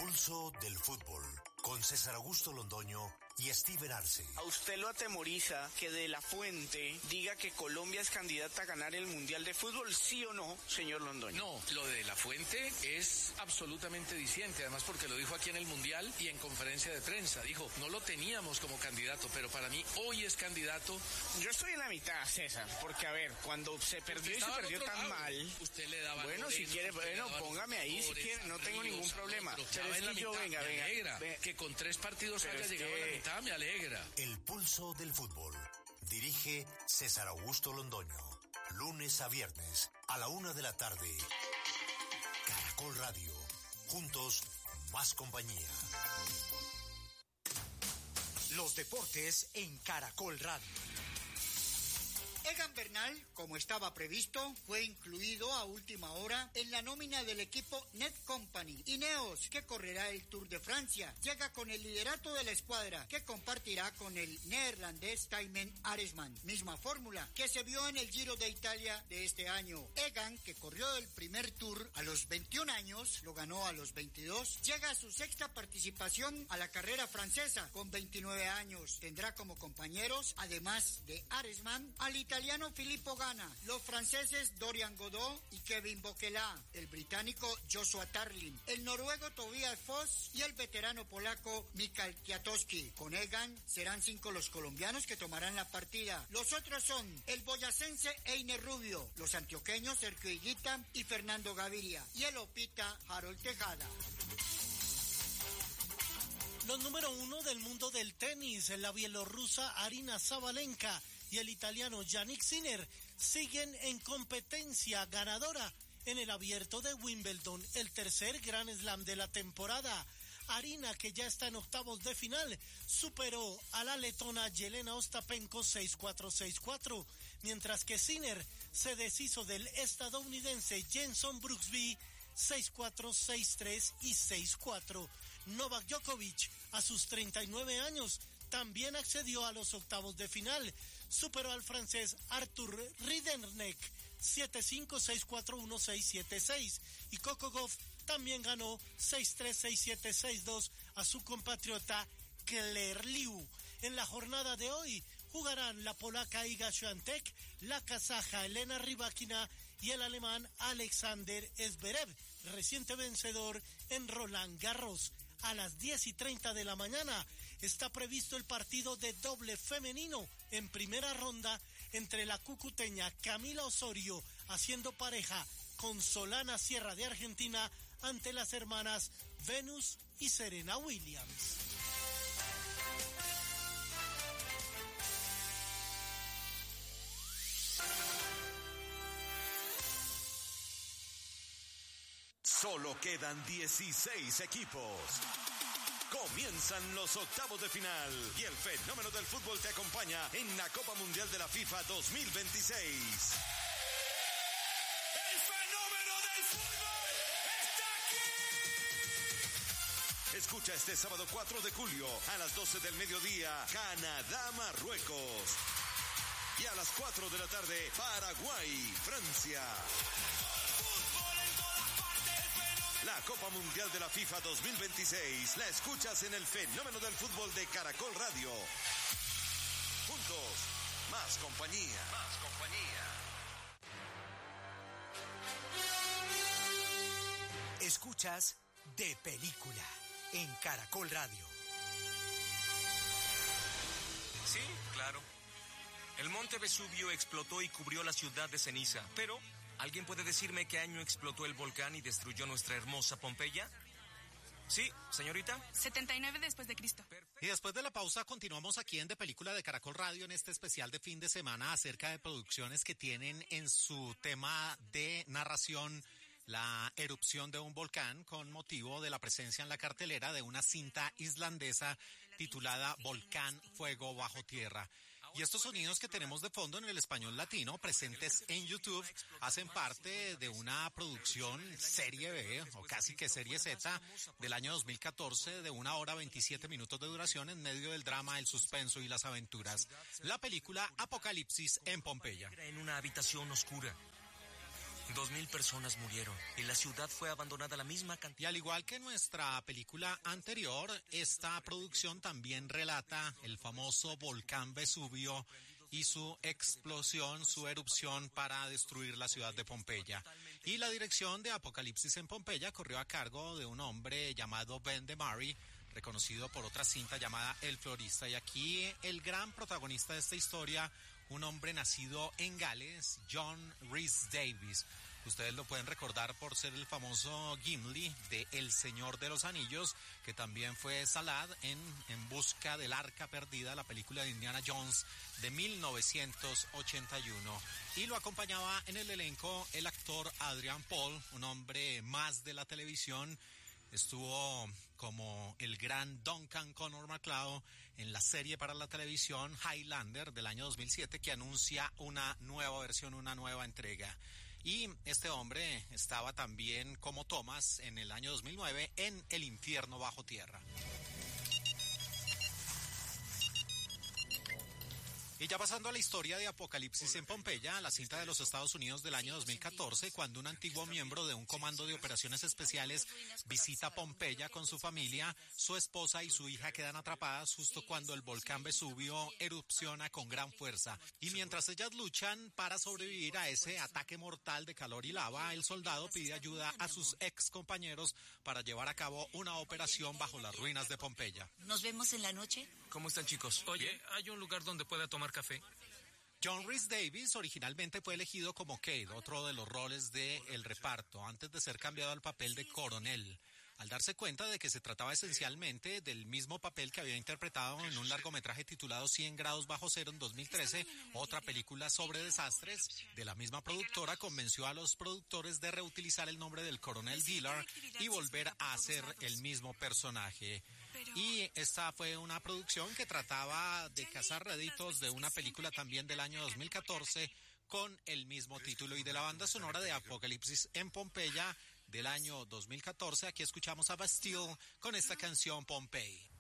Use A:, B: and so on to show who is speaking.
A: pulso del fútbol, con César Augusto Londoño y Steven Arce.
B: ¿A usted lo atemoriza que De La Fuente diga que Colombia es candidata a ganar el Mundial de Fútbol, sí o no, señor Londoño?
C: No, lo de La Fuente es absolutamente diciente, además porque lo dijo aquí en el Mundial y en conferencia de prensa. Dijo, no lo teníamos como candidato, pero para mí hoy es candidato.
B: Yo estoy en la mitad, César, porque a ver, cuando se perdió y se perdió tan mal,
C: usted le daba
B: bueno, si quiere, bueno, póngame ahí si quiere, no tengo ningún problema. Pero es que yo, venga,
C: que con 3 partidos haya llegado a la mitad, me alegra.
A: El pulso del fútbol. Dirige César Augusto Londoño. Lunes a viernes a la 1 de la tarde. Caracol Radio. Juntos, más compañía.
D: Los deportes en Caracol Radio. Egan Bernal, como estaba previsto, fue incluido a última hora en la nómina del equipo Net Company. Ineos, que correrá el Tour de Francia, llega con el liderato de la escuadra, que compartirá con el neerlandés Thymen Arensman. Misma fórmula que se vio en el Giro de Italia de este año. Egan, que corrió el primer Tour a los 21 años, lo ganó a los 22, llega a su 6ª participación a la carrera francesa con 29 años. Tendrá como compañeros, además de Arensman, al italiano Filippo Ganna, los franceses Dorian Godot y Kevin Bokela, el británico Joshua Tarlin, el noruego Tobias Foss y el veterano polaco Mikael Kwiatkowski. Con Egan serán 5 los colombianos que tomarán la partida. Los otros son el boyacense Einer Rubio, los antioqueños Sergio Higuita y Fernando Gaviria y el opita Harold Tejada.
E: Los número 1 del mundo del tenis, la bielorrusa Aryna Sabalenka y el italiano Jannik Sinner siguen en competencia ganadora en el abierto de Wimbledon, el tercer Grand Slam de la temporada. Aryna, que ya está en octavos de final, superó a la letona Jelena Ostapenko 6-4, 6-4, mientras que Sinner se deshizo del estadounidense Jenson Brooksby 6-4, 6-3 y 6-4. Novak Djokovic, a sus 39 años, también accedió a los octavos de final. Superó al francés Arthur Ridderneck 7-5, 6-4, 1-6, 7-6. Y Coco Gauff también ganó 6-3, 6-7, 6-2 a su compatriota Claire Liu. En la jornada de hoy jugarán la polaca Iga Świątek, la kazaja Elena Rybakina y el alemán Alexander Zverev, reciente vencedor en Roland Garros. A las 10:30 de la mañana está previsto el partido de doble femenino en primera ronda entre la cucuteña Camila Osorio haciendo pareja con Solana Sierra de Argentina ante las hermanas Venus y Serena Williams.
F: Solo quedan 16 equipos. Comienzan los octavos de final y el fenómeno del fútbol te acompaña en la Copa Mundial de la FIFA 2026.
G: ¡El fenómeno del fútbol está aquí!
F: Escucha este sábado 4 de julio a las 12 del mediodía, Canadá-Marruecos. Y a las 4 de la tarde, Paraguay-Francia. La Copa Mundial de la FIFA 2026 la escuchas en el fenómeno del fútbol de Caracol Radio. Juntos, más compañía. Más compañía.
D: Escuchas De Película en Caracol Radio.
H: Sí, claro. El monte Vesubio explotó y cubrió la ciudad de ceniza, pero ¿alguien puede decirme qué año explotó el volcán y destruyó nuestra hermosa Pompeya? Sí, señorita.
I: 79 después de Cristo.
J: Y después de la pausa continuamos aquí en De Película de Caracol Radio en este especial de fin de semana acerca de producciones que tienen en su tema de narración la erupción de un volcán con motivo de la presencia en la cartelera de una cinta islandesa titulada Volcán Fuego Bajo Tierra. Y estos sonidos que tenemos de fondo en el español latino presentes en YouTube hacen parte de una producción serie B o casi que serie Z del año 2014 de 1 hora 27 minutos de duración en medio del drama, el suspenso y las aventuras. La película Apocalipsis en Pompeya.
H: En una habitación oscura. 2,000 personas murieron y la ciudad fue abandonada la misma cantidad.
J: Y al igual que nuestra película anterior, esta producción también relata el famoso volcán Vesubio y su explosión, su erupción para destruir la ciudad de Pompeya. Y la dirección de Apocalipsis en Pompeya corrió a cargo de un hombre llamado Ben DeMari, reconocido por otra cinta llamada El Florista. Y aquí el gran protagonista de esta historia, un hombre nacido en Gales, John Rhys Davies. Ustedes lo pueden recordar por ser el famoso Gimli de El Señor de los Anillos, que también fue Salad en Busca del Arca Perdida, la película de Indiana Jones de 1981. Y lo acompañaba en el elenco el actor Adrian Paul, un hombre más de la televisión. Estuvo como el gran Duncan Connor MacLeod en la serie para la televisión Highlander del año 2007, que anuncia una nueva versión, una nueva entrega. Y este hombre estaba también como Thomas en el año 2009 en El Infierno Bajo Tierra. Y ya pasando a la historia de Apocalipsis en Pompeya, la cinta de los Estados Unidos del año 2014, cuando un antiguo miembro de un comando de operaciones especiales visita Pompeya con su familia, su esposa y su hija quedan atrapadas justo cuando el volcán Vesubio erupciona con gran fuerza. Y mientras ellas luchan para sobrevivir a ese ataque mortal de calor y lava, el soldado pide ayuda a sus ex compañeros para llevar a cabo una operación bajo las ruinas de Pompeya.
I: ¿Nos vemos en la noche?
H: ¿Cómo están, chicos?
C: Oye, ¿hay un lugar donde pueda tomar café?
J: John Rhys Davies originalmente fue elegido como Cade, otro de los roles del reparto, antes de ser cambiado al papel de coronel. Al darse cuenta de que se trataba esencialmente del mismo papel que había interpretado en un largometraje titulado 100 grados bajo cero en 2013, otra película sobre desastres de la misma productora, convenció a los productores de reutilizar el nombre del coronel Dillard y volver a hacer el mismo personaje. Y esta fue una producción que trataba de cazar réditos de una película también del año 2014 con el mismo título, y de la banda sonora de Apocalipsis en Pompeya del año 2014. Aquí escuchamos a Bastille con esta canción Pompeii.